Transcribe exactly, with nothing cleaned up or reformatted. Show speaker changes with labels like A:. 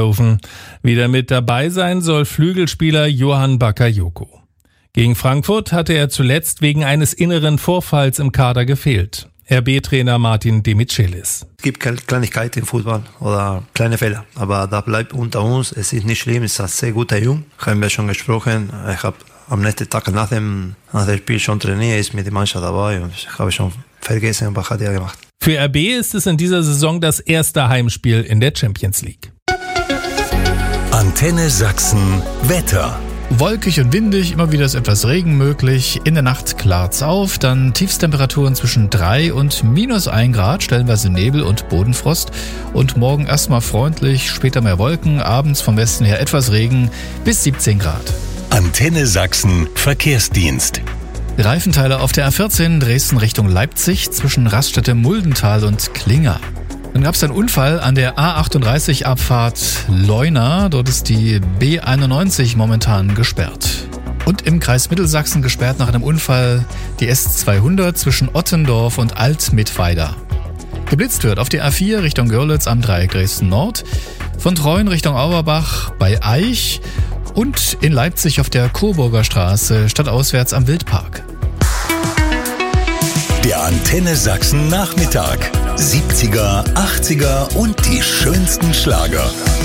A: Eindhoven. Wieder mit dabei sein soll Flügelspieler Johan Bakayoko. Gegen Frankfurt hatte er zuletzt wegen eines inneren Vorfalls im Kader gefehlt. R B-Trainer Martin Demichelis.
B: Es gibt Kleinigkeiten im Fußball oder kleine Fehler, aber da bleibt unter uns. Es ist nicht schlimm, es ist ein sehr guter Junge. Haben wir schon gesprochen. Ich habe am nächsten Tag nach dem, nach dem Spiel schon trainiert, ist mit der Mannschaft dabei und ich habe schon vergessen, was hat er gemacht.
A: Für R B ist es in dieser Saison das erste Heimspiel in der Champions League.
C: Antenne Sachsen Wetter.
D: Wolkig und windig, immer wieder ist etwas Regen möglich. In der Nacht klart's auf, dann Tiefstemperaturen zwischen drei und minus ein Grad, stellenweise Nebel und Bodenfrost. Und morgen erstmal freundlich, später mehr Wolken, abends vom Westen her etwas Regen bis siebzehn Grad.
C: Antenne Sachsen Verkehrsdienst.
D: Reifenteile auf der A vierzehn Dresden Richtung Leipzig zwischen Raststätte Muldental und Klinger. Dann gab es einen Unfall an der A achtunddreißig Abfahrt Leuna. Dort ist die B einundneunzig momentan gesperrt. Und im Kreis Mittelsachsen gesperrt nach einem Unfall die S zweihundert zwischen Ottendorf und Alt-Mittweida. Geblitzt wird auf die A vier Richtung Görlitz am Dreieck Dresden Nord, von Treuen Richtung Auerbach bei Eich und in Leipzig auf der Coburger Straße stadtauswärts am Wildpark.
C: Der Antenne Sachsen Nachmittag. siebziger, achtziger und die schönsten Schlager.